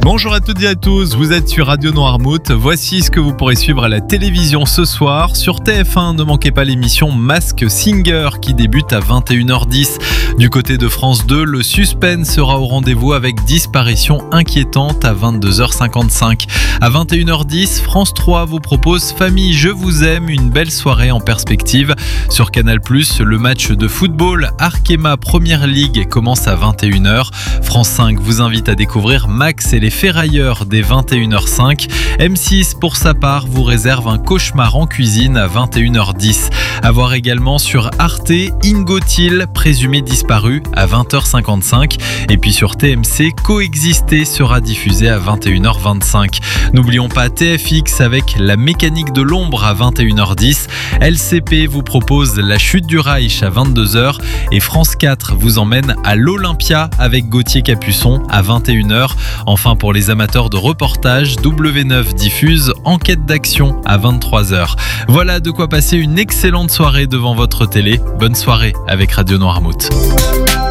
Bonjour à toutes et à tous, vous êtes sur Radio Noirmouth. Voici ce que vous pourrez suivre à la télévision ce soir. Sur TF1, ne manquez pas l'émission Masked Singer qui débute à 21h10. Du côté de France 2, le suspense sera au rendez-vous avec Disparition inquiétante à 22h55. À 21h10, France 3 vous propose Famille, je vous aime, une belle soirée en perspective. Sur Canal+, le match de football Arkema Première League commence à 21h. France 5 vous invite à découvrir Max et les Ferrailleurs dès 21h05. M6 pour sa part vous réserve un cauchemar en cuisine à 21h10. À voir également sur Arte, Ingo Thiel, présumé disparu à 20h55. Et puis sur TMC, Coexister sera diffusé à 21h25. N'oublions pas TFX avec La mécanique de l'ombre à 21h10. LCP vous propose La chute du Reich à 22h. Et France 4 vous emmène à l'Olympia avec Gauthier Capuçon à 21h. Enfin, pour les amateurs de reportage, W9 diffuse Enquête d'action à 23h. Voilà de quoi passer une excellente soirée devant votre télé. Bonne soirée avec Radio Noirmouth.